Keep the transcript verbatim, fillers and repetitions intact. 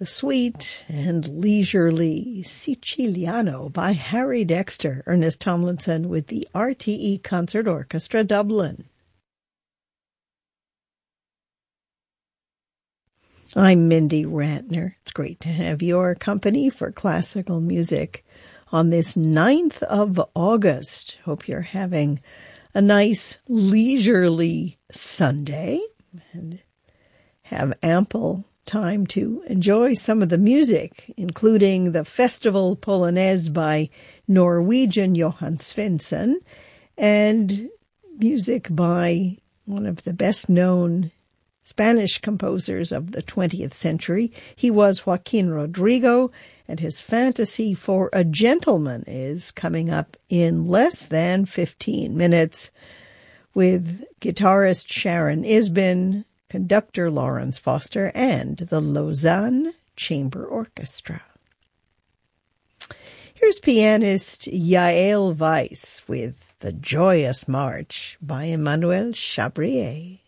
The Sweet and Leisurely Siciliano by Harry Dexter, Ernest Tomlinson with the R T E Concert Orchestra, Dublin. I'm Mindy Rantner. It's great to have your company for classical music on this ninth of August. Hope you're having a nice leisurely Sunday and have ample time to enjoy some of the music, including the Festival Polonaise by Norwegian Johan Svensson and music by one of the best-known Spanish composers of the twentieth century. He was Joaquin Rodrigo, and his Fantasy for a Gentleman is coming up in less than fifteen minutes with guitarist Sharon Isbin, conductor Lawrence Foster, and the Lausanne Chamber Orchestra. Here's pianist Yael Weiss with The Joyous March by Emmanuel Chabrier.